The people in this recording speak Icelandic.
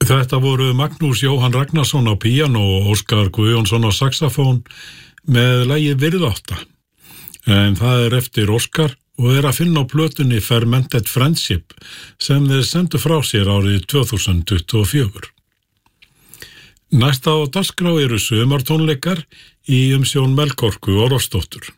Þetta voru Magnús Jóhann Ragnarsson á píanó og Óskar Guðjónsson á saxafón með lagið Virðátta. En það eftir Óskar og að finna á plötunni Fermented Friendship sem þeir sendu frá sér árið 2024. Næsta á dagskrá eru sumartónleikar í umsjón Melkorku Ólafsdóttur.